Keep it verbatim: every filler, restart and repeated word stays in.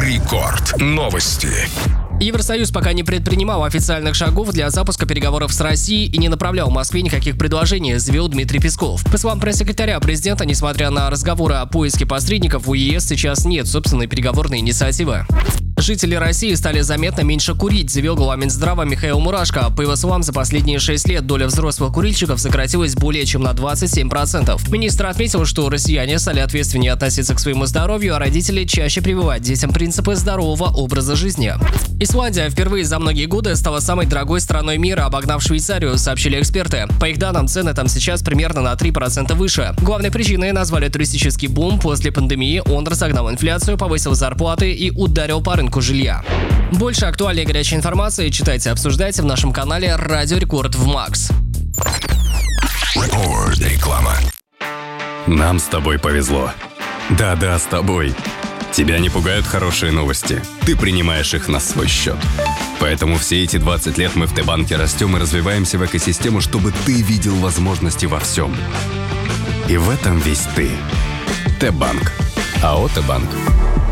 Рекорд. Новости. Евросоюз пока не предпринимал официальных шагов для запуска переговоров с Россией и не направлял Москве никаких предложений, заявил Дмитрий Песков. По словам пресс-секретаря президента, несмотря на разговоры о поиске посредников, у ЕС сейчас нет собственной переговорной инициативы. Жители России стали заметно меньше курить, заявил глава Минздрава Михаил Мурашко. По его словам, за последние шесть лет доля взрослых курильщиков сократилась более чем на двадцать семь процентов. Министр отметил, что россияне стали ответственнее относиться к своему здоровью, а родители чаще прививать детям принципы здорового образа жизни. Исландия впервые за многие годы стала самой дорогой страной мира, обогнав Швейцарию, сообщили эксперты. По их данным, цены там сейчас примерно на три процента выше. Главной причиной назвали туристический бум. После пандемии он разогнал инфляцию, повысил зарплаты и ударил по рынку жилья. Больше актуальной и горячей информации читайте, обсуждайте в нашем канале Радио Рекорд в Макс. Рекорд. Реклама. Нам с тобой повезло. Да-да, с тобой. Тебя не пугают хорошие новости. Ты принимаешь их на свой счет. Поэтому все эти двадцать лет мы в Т-банке растем и развиваемся в экосистему, чтобы ты видел возможности во всем. И в этом весь ты. Т-банк. АО Т-банк.